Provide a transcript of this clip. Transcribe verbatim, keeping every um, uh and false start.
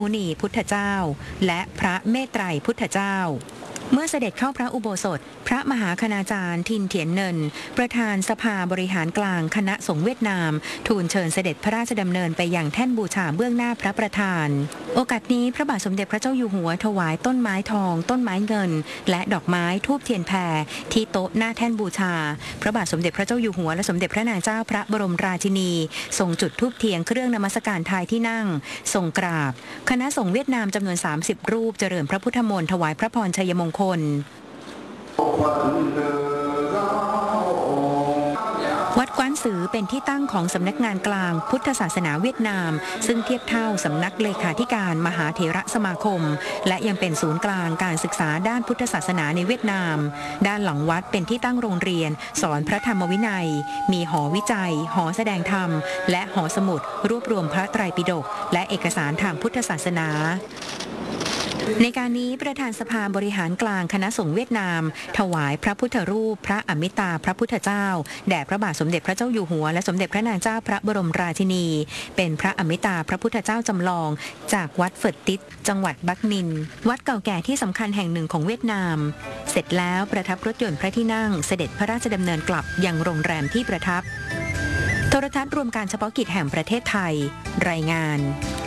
มุนีพุทธเจ้าและพระเมตไตรพุทธเจ้าเมื่อเสด็จเข้าพระอุโบสถพระมหาคณาจารย์ทินเถียนเนินประธานสภาบริหารกลางคณะสงฆ์เวียดนามทูลเชิญเสด็จพระราชดำเนินไปยังแท่นบูชาเบื้องหน้าพระประธานโอกาสนี้พระบาทสมเด็จพระเจ้าอยู่หัวถวายต้นไม้ทองต้นไม้เงินและดอกไม้ทูบเทียนแพรที่โต๊ะหน้าแท่นบูชาพระบาทสมเด็จพระเจ้าอยู่หัวและสมเด็จพระนางเจ้าพระบรมราชินีทรงจุดธูปเทียนเครื่องนมัสการทายที่นั่งทรงกราบคณะสงฆ์เวียดนามจำนวนสามสิบรูปเจริญพระพุทธมนต์ถวายพระพรชัยมงคลวัดกว้านซือเป็นที่ตั้งของสำนักงานกลางพุทธศาสนาเวียดนามซึ่งเทียบเท่าสำนักเลขาธิการมหาเถระสมาคมและยังเป็นศูนย์กลางการศึกษาด้านพุทธศาสนาในเวียดนามด้านหลังวัดเป็นที่ตั้งโรงเรียนสอนพระธรรมวินัยมีหอวิจัยหอแสดงธรรมและหอสมุดรวบรวมพระไตรปิฎกและเอกสารทางพุทธศาสนาในการนี้ประธานสภาบริหารกลางคณะสงฆ์เวียดนามถวายพระพุทธรูปพระอมิตาพระพุทธเจ้าแด่พระบาทสมเด็จพระเจ้าอยู่หัวและสมเด็จพระนางเจ้าพระบรมราชินีเป็นพระอมิตาพระพุทธเจ้าจำลองจากวัดเฟิร์ตติสจังหวัดบักนินวัดเก่าแก่ที่สำคัญแห่งหนึ่งของเวียดนามเสร็จแล้วประทับรถยนต์พระที่นั่งเสด็จพระราชดำเนินกลับยังโรงแรมที่ประทับโทรทัศน์รวมการเฉพาะกิจแห่งประเทศไทยรายงาน